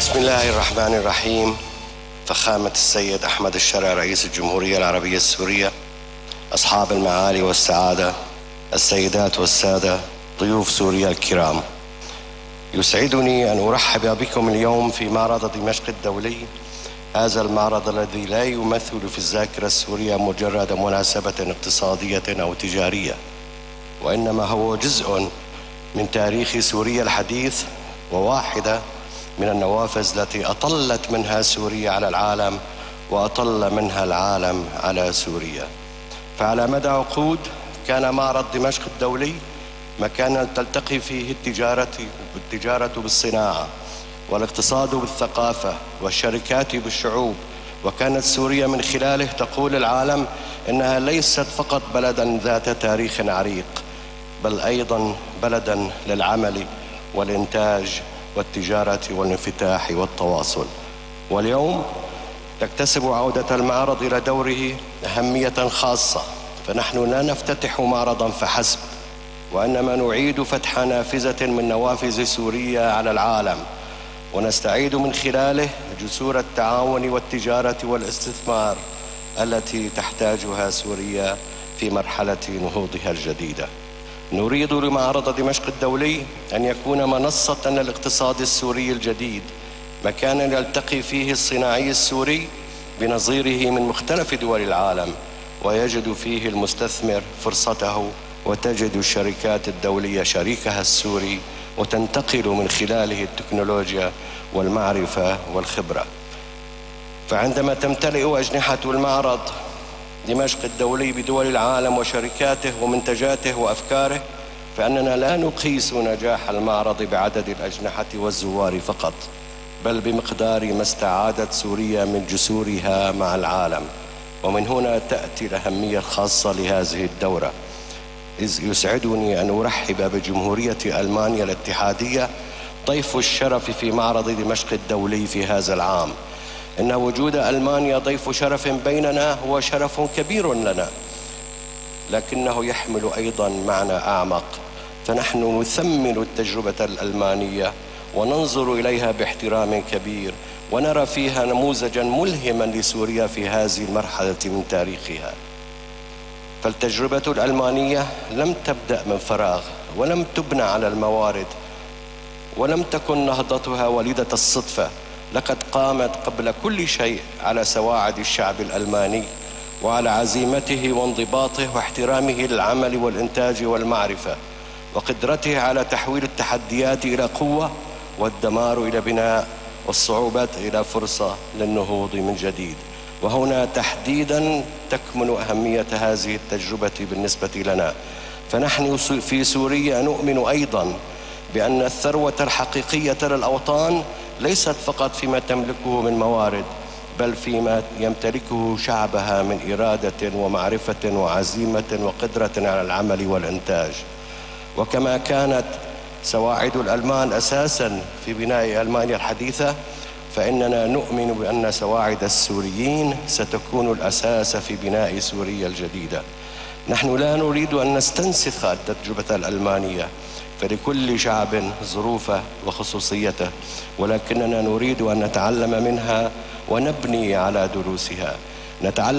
بسم الله الرحمن الرحيم. فخامة السيد أحمد الشرع رئيس الجمهورية العربية السورية، أصحاب المعالي والسعادة، السيدات والسادة، ضيوف سوريا الكرام، يسعدني أن أرحب بكم اليوم في معرض دمشق الدولي. هذا المعرض الذي لا يمثل في الذاكرة السورية مجرد مناسبة اقتصادية أو تجارية، وإنما هو جزء من تاريخ سوريا الحديث، وواحدة من النوافذ التي أطلت منها سوريا على العالم وأطل منها العالم على سوريا. فعلى مدى عقود كان معرض دمشق الدولي مكانا تلتقي فيه التجارة بالصناعة، والاقتصاد بالثقافة، والشركات بالشعوب، وكانت سوريا من خلاله تقول العالم إنها ليست فقط بلدا ذات تاريخ عريق، بل أيضا بلدا للعمل والإنتاج والتجارة والانفتاح والتواصل. واليوم تكتسب عودة المعرض إلى دوره أهمية خاصة، فنحن لا نفتتح معرضا فحسب، وإنما نعيد فتح نافذة من نوافذ سوريا على العالم، ونستعيد من خلاله جسور التعاون والتجارة والاستثمار التي تحتاجها سوريا في مرحلة نهوضها الجديدة. نريد لمعرض دمشق الدولي أن يكون منصة للاقتصاد السوري الجديد، مكانا يلتقي فيه الصناعي السوري بنظيره من مختلف دول العالم، ويجد فيه المستثمر فرصته، وتجد الشركات الدولية شريكها السوري، وتنتقل من خلاله التكنولوجيا والمعرفة والخبرة. فعندما تمتلئ أجنحة المعرض دمشق الدولي بدول العالم وشركاته ومنتجاته وأفكاره، فإننا لا نقيس نجاح المعرض بعدد الأجنحة والزوار فقط، بل بمقدار ما استعادت سوريا من جسورها مع العالم. ومن هنا تأتي الأهمية الخاصة لهذه الدورة، إذ يسعدني أن أرحب بجمهورية ألمانيا الاتحادية ضيف الشرف في معرض دمشق الدولي في هذا العام. إن وجود ألمانيا ضيف شرف بيننا هو شرف كبير لنا، لكنه يحمل أيضا معنى أعمق، فنحن نثمن التجربة الألمانية وننظر إليها باحترام كبير، ونرى فيها نموذجا ملهما لسوريا في هذه المرحلة من تاريخها. فالتجربة الألمانية لم تبدأ من فراغ، ولم تبنى على الموارد، ولم تكن نهضتها وليدة الصدفة، لقد قامت قبل كل شيء على سواعد الشعب الألماني، وعلى عزيمته وانضباطه واحترامه للعمل والإنتاج والمعرفة، وقدرته على تحويل التحديات إلى قوة، والدمار إلى بناء، والصعوبات إلى فرصة للنهوض من جديد. وهنا تحديدا تكمن أهمية هذه التجربة بالنسبة لنا. فنحن في سوريا نؤمن أيضا بأن الثروة الحقيقية للأوطان ليست فقط فيما تملكه من موارد، بل فيما يمتلكه شعبها من إرادة ومعرفة وعزيمة وقدرة على العمل والإنتاج. وكما كانت سواعد الألمان أساسا في بناء ألمانيا الحديثة، فإننا نؤمن بأن سواعد السوريين ستكون الأساس في بناء سوريا الجديدة. نحن لا نريد أن نستنسخ التجربة الألمانية، فلكل شعب ظروفه وخصوصيته، ولكننا نريد أن نتعلم منها ونبني على دروسها. نتعلم